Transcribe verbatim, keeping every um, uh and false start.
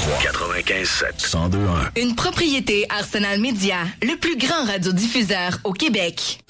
trois. quatre-vingt-quinze sept. cent deux un. Une propriété Arsenal Média, le plus grand radiodiffuseur au Québec.